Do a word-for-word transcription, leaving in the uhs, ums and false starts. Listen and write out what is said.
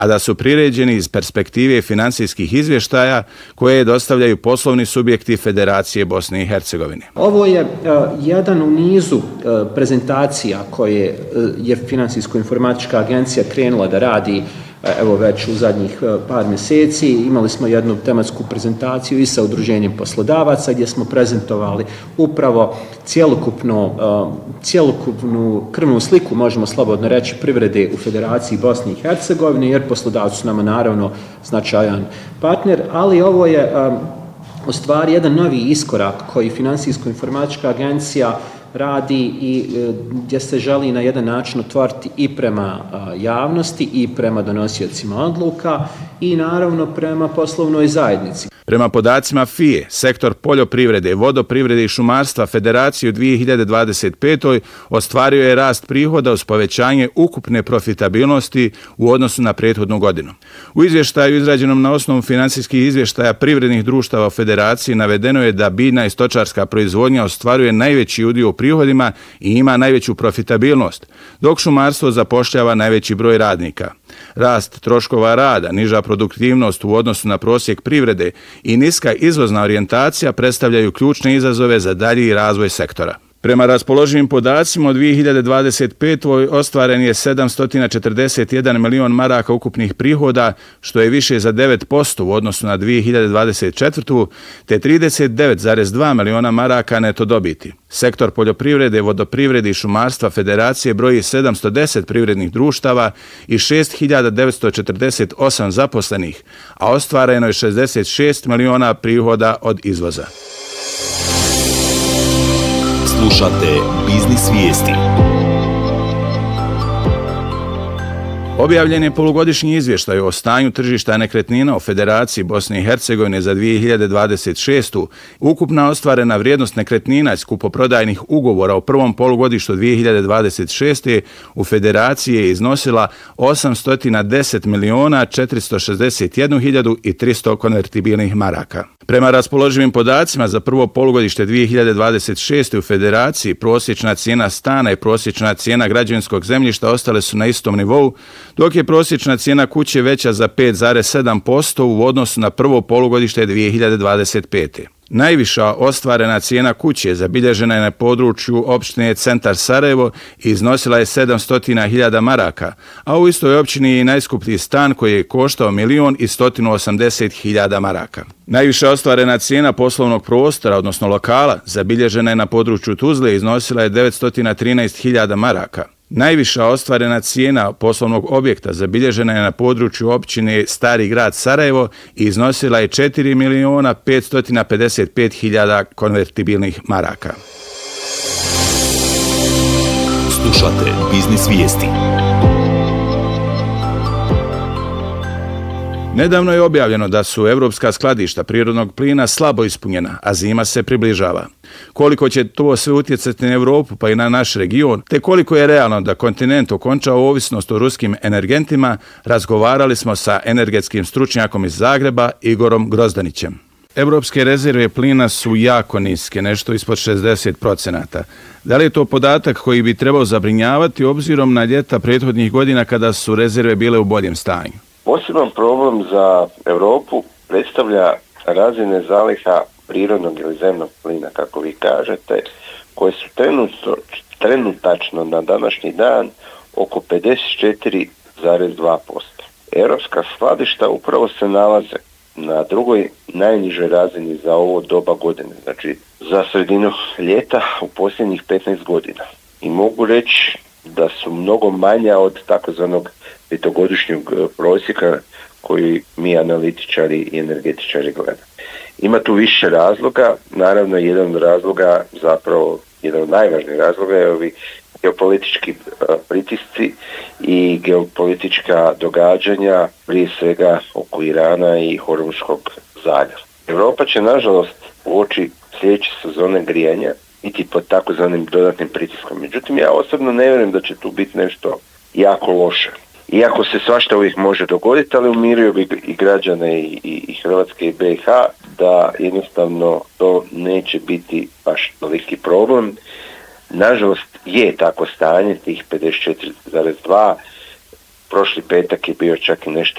a da su priređeni iz perspektive financijskih izvještaja koje dostavljaju poslovni subjekti Federacije Bosne i Hercegovine. Ovo je uh, jedan u nizu uh, prezentacija koje uh, je Financijsko-informatička agencija krenula da radi evo već u zadnjih par mjeseci. Imali smo jednu tematsku prezentaciju i sa Udruženjem poslodavaca gdje smo prezentovali upravo cjelokupnu, cjelokupnu krvnu sliku, možemo slobodno reći, privrede u Federaciji Bosne i Hercegovine, jer poslodavci su nama naravno značajan partner, ali ovo je u stvari jedan novi iskorak koji Financijsko-informatička agencija radi i gdje se želi na jedan način otvoriti i prema javnosti i prema donosiocima odluka i naravno prema poslovnoj zajednici. Prema podacima F I E, sektor poljoprivrede, vodoprivrede i šumarstva Federacije u dvije hiljade dvadeset petoj ostvario je rast prihoda uz povećanje ukupne profitabilnosti u odnosu na prethodnu godinu. U izvještaju izrađenom na osnovu financijskih izvještaja privrednih društava u Federaciji navedeno je da biljna i stočarska proizvodnja ostvaruje najveći udio u prihodima i ima najveću profitabilnost, dok šumarstvo zapošljava najveći broj radnika. Rast troškova rada, niža produktivnost u odnosu na prosjek privrede i niska izvozna orijentacija predstavljaju ključne izazove za dalji razvoj sektora. Prema raspoloživim podacima u dvije hiljade dvadeset petoj ostvaren je sedamsto četrdeset jedan milion maraka ukupnih prihoda, što je više za devet posto u odnosu na dvije hiljade dvadeset četvrtu te trideset devet zarez dva miliona maraka neto dobiti. Sektor poljoprivrede, vodoprivrede i šumarstva Federacije broji sedamsto deset privrednih društava i šest hiljada devetsto četrdeset osam zaposlenih, a ostvareno je šezdeset šest miliona prihoda od izvoza. Slušate Biznis vijesti. Objavljen je polugodišnji izvještaj o stanju tržišta nekretnina u Federaciji Bosne i Hercegovine za dvije hiljade dvadeset šestu. Ukupna ostvarena vrijednost nekretnina iz kupoprodajnih ugovora u prvom polugodištu dvije hiljade dvadeset šeste. u Federaciji je iznosila osamsto deset miliona četiristo šezdeset jednu hiljadu i tristo konvertibilnih maraka. Prema raspoloživim podacima za prvo polugodište dvije hiljade dvadeset šeste. u Federaciji prosječna cijena stana i prosječna cijena građevinskog zemljišta ostale su na istom nivou, dok je prosječna cijena kuće veća za pet zarez sedam posto u odnosu na prvo polugodište dvije hiljade dvadeset pete. Najviša ostvarena cijena kuće zabilježena je na području opštine Centar Sarajevo i iznosila je sedamsto hiljada maraka, a u istoj općini je i najskuplji stan koji je koštao milion i stotinu osamdeset hiljada maraka. Najviša ostvarena cijena poslovnog prostora, odnosno lokala, zabilježena je na području Tuzle i iznosila je devetsto trinaest hiljada maraka. Najviša ostvarena cijena poslovnog objekta zabilježena je na području općine Stari grad Sarajevo i iznosila je četiri miliona petsto pedeset pet hiljada konvertibilnih maraka. Slušate Biznis vijesti. Nedavno je objavljeno da su evropska skladišta prirodnog plina slabo ispunjena, a zima se približava. Koliko će to sve utjecati na Europu pa i na naš region, te koliko je realno da kontinent okonča ovisnost o ruskim energentima, razgovarali smo sa energetskim stručnjakom iz Zagreba, Igorom Grozdanićem. Evropske rezerve plina su jako niske, nešto ispod šezdeset procenata. Da li je to podatak koji bi trebao zabrinjavati obzirom na ljeta prethodnih godina kada su rezerve bile u boljem stanju? Poseban problem za Europu predstavlja razine zaliha prirodnog ili zemnog plina, kako vi kažete, koje su trenutno, trenutačno na današnji dan oko pedeset četiri zarez dva posto. Europska skladišta upravo se nalaze na drugoj najnižoj razini za ovo doba godine, znači za sredinu ljeta u posljednjih petnaest godina. I mogu reći da su mnogo manja od takozvanog petogodišnjeg prosjeka koji mi analitičari i energetičari gledamo. Ima tu više razloga, naravno jedan od razloga, zapravo jedan od najvažnijih razloga je ovi geopolitički pritisci i geopolitička događanja, prije svega oko Irana i Hormuzskog zaljeva. Europa će nažalost uoči sljedeće sezone grijanja biti pod takozvanim dodatnim pritiskom. Međutim, ja osobno ne vjerujem da će tu biti nešto jako loše. Iako se svašta uvijek može dogoditi, ali umirio bi i građane i, i, i Hrvatske i B i H da jednostavno to neće biti baš toliki problem. Nažalost je tako stanje, tih pedeset četiri zarez dva. Prošli petak je bio čak i nešto